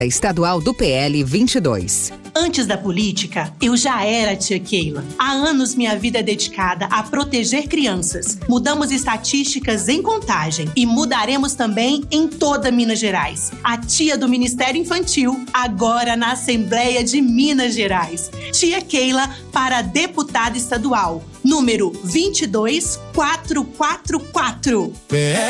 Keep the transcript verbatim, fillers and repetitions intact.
Estadual do P L vinte e dois. Antes da política, eu já era a tia Keila. Há anos minha vida é dedicada a proteger crianças. Mudamos estatísticas em Contagem e mudaremos também em toda Minas Gerais. A tia do Ministério Infantil, agora na Assembleia de Minas Gerais. Tia Keila para deputada estadual, número vinte e dois mil quatrocentos e quarenta e quatro.